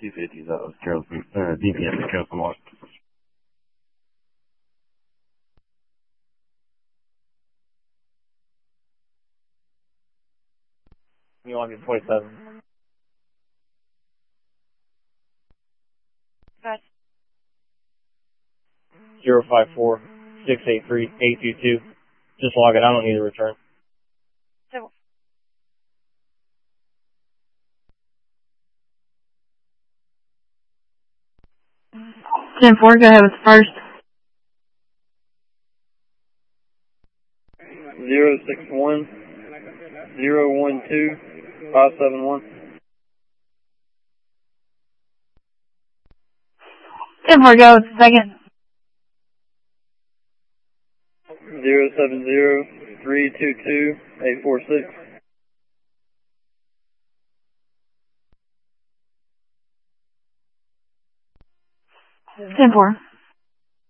250, that was Carrollton, DPM at Carrollton Walk. You want to get 27? Got 054-683-822. Just log it. I don't need a return. so 10-4, go ahead with the first. 061-012-571. 10-4, go with the second. 070-322-846. 10-4.